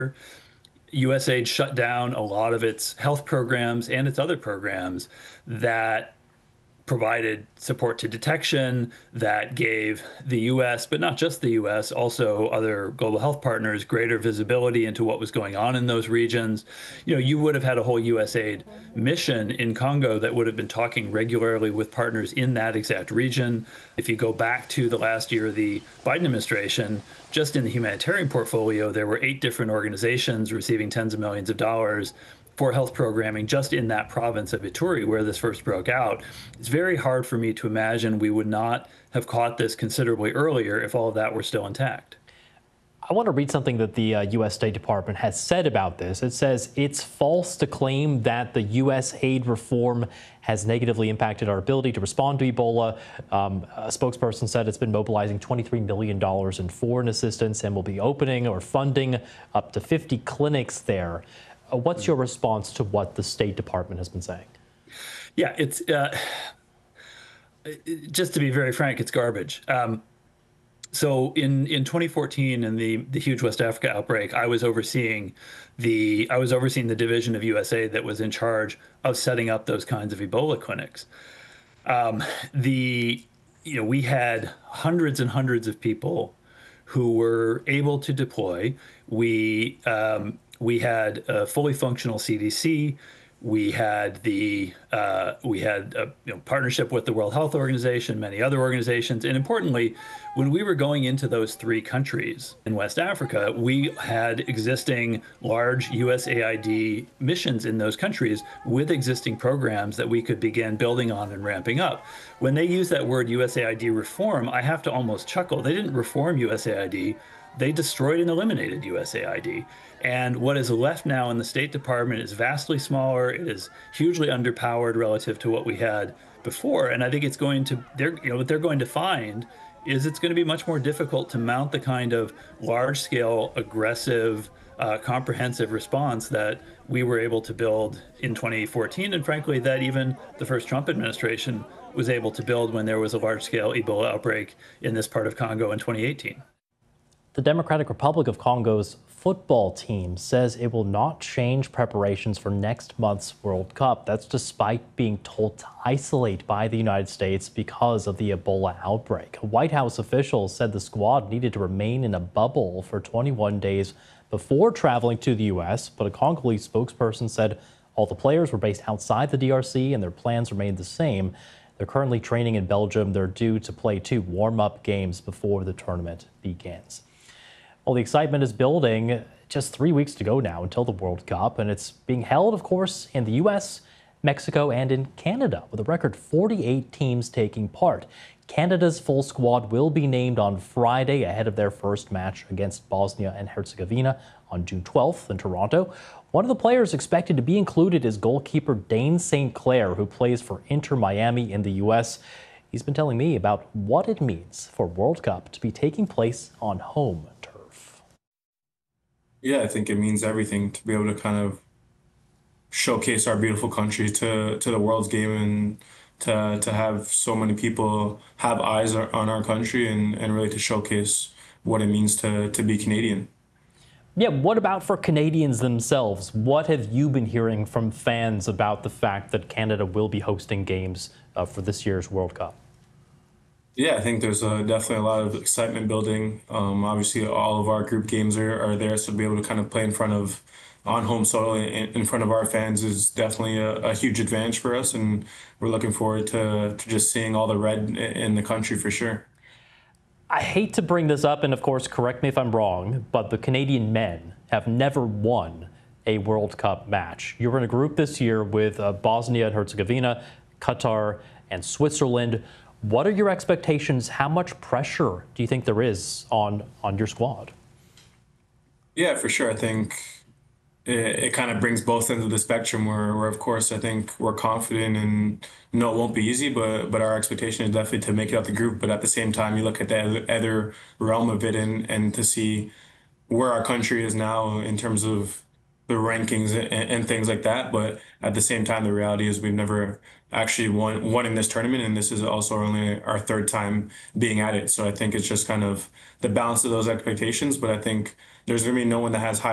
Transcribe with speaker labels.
Speaker 1: USAID shut down a lot of its health programs and its other programs that provided support to detection, that gave the US, but not just the US, also other global health partners, greater visibility into what was going on in those regions. You would have had a whole USAID mission in Congo that would have been talking regularly with partners in that exact region. If you go back to the last year of the Biden administration, just in the humanitarian portfolio, there were 8 different organizations receiving tens of millions of dollars for health programming just in that province of Ituri where this first broke out. It's very hard for me to imagine we would not have caught this considerably earlier if all of that were still intact.
Speaker 2: I want to read something that the U.S. State Department has said about this. It says it's false to claim that the U.S. aid reform has negatively impacted our ability to respond to Ebola. A spokesperson said it's been mobilizing $23 million in foreign assistance and will be opening or funding up to 50 clinics there. What's your response to what the State Department has been saying?
Speaker 1: Yeah, it's just to be very frank, it's garbage. So in 2014, in the huge West Africa outbreak, I was overseeing the division of USAID that was in charge of setting up those kinds of Ebola clinics. We had hundreds and hundreds of people who were able to deploy. We had a fully functional CDC. We had partnership with the World Health Organization, many other organizations, and importantly, when we were going into those 3 countries in West Africa, we had existing large USAID missions in those countries with existing programs that we could begin building on and ramping up. When they use that word USAID reform, I have to almost chuckle. They didn't reform USAID. They destroyed and eliminated USAID. And what is left now in the State Department is vastly smaller. It is hugely underpowered relative to what we had before. And I think it's going to, what they're going to find is it's going to be much more difficult to mount the kind of large-scale, aggressive, comprehensive response that we were able to build in 2014. And frankly, that even the first Trump administration was able to build when there was a large-scale Ebola outbreak in this part of Congo in 2018.
Speaker 2: The Democratic Republic of Congo's football team says it will not change preparations for next month's World Cup. That's despite being told to isolate by the United States because of the Ebola outbreak. White House officials said the squad needed to remain in a bubble for 21 days before traveling to the U.S., but a Congolese spokesperson said all the players were based outside the DRC and their plans remained the same. They're currently training in Belgium. They're due to play 2 warm-up games before the tournament begins. Well, the excitement is building. Just 3 weeks to go now until the World Cup, and it's being held, of course, in the U.S., Mexico, and in Canada, with a record 48 teams taking part. Canada's full squad will be named on Friday ahead of their first match against Bosnia and Herzegovina on June 12th in Toronto. One of the players expected to be included is goalkeeper Dayne St. Clair, who plays for Inter Miami in the U.S. He's been telling me about what it means for World Cup to be taking place on home turf.
Speaker 3: Yeah, I think it means everything to be able to kind of showcase our beautiful country to the world's game and to have so many people have eyes on our country and really to showcase what it means to be Canadian.
Speaker 2: Yeah, what about for Canadians themselves? What have you been hearing from fans about the fact that Canada will be hosting games for this year's World Cup?
Speaker 3: Yeah, I think there's definitely a lot of excitement building. Obviously, all of our group games are there, so to be able to kind of play on home soil in front of our fans is definitely a huge advantage for us, and we're looking forward to just seeing all the red in the country for sure.
Speaker 2: I hate to bring this up, and of course, correct me if I'm wrong, but the Canadian men have never won a World Cup match. You're in a group this year with Bosnia and Herzegovina, Qatar, and Switzerland. What are your expectations? How much pressure do you think there is on your squad?
Speaker 3: Yeah, for sure. I think it kind of brings both ends of the spectrum where of course I think we're confident and no, it won't be easy, but our expectation is definitely to make it out the group. But at the same time, you look at the other realm of it and to see where our country is now in terms of the rankings and things like that. But at the same time, the reality is we've never actually won in this tournament, and this is also only our 3rd time being at it. So I think it's just kind of the balance of those expectations. But I think there's going to be no one that has high